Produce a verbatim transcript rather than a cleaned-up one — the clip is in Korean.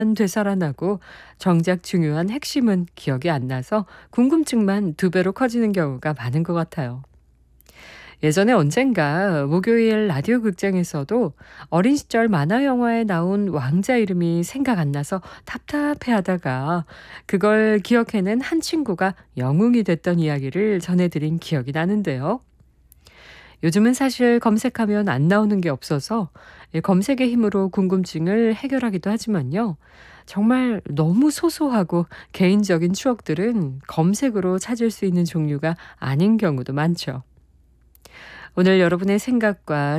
되살아나고 정작 중요한 핵심은 기억이 안 나서 궁금증만 두 배로 커지는 경우가 많은 것 같아요. 예전에 언젠가 목요일 라디오 극장에서도 어린 시절 만화 영화에 나온 왕자 이름이 생각 안 나서 답답해 하다가 그걸 기억해낸 한 친구가 영웅이 됐던 이야기를 전해드린 기억이 나는데요. 요즘은 사실 검색하면 안 나오는 게 없어서 검색의 힘으로 궁금증을 해결하기도 하지만요. 정말 너무 소소하고 개인적인 추억들은 검색으로 찾을 수 있는 종류가 아닌 경우도 많죠. 오늘 여러분의 생각과